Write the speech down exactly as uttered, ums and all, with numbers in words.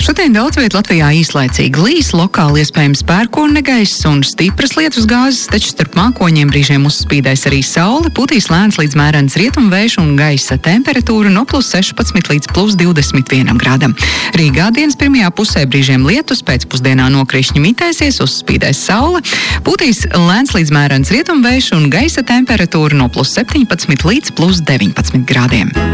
Šodien daudz viet Latvijā īslaicīgi līs, lokāli iespējams pērkona negaiss un stipras lietus gāzes, taču starp mākoņiem brīžiem uzspīdēs arī saule, putīs lēns līdz mērens rietumvējš un gaisa temperatūra no plus sešpadsmit līdz plus divdesmit vienam grādam. Rīgā dienas pirmajā pusē brīžiem lietus, pēcpusdienā nokrišņi mitēsies, uzspīdēs saule, putīs lēns līdz mērens rietumvējš un gaisa temperatūra no plus septiņpadsmit līdz plus deviņpadsmit grādiem.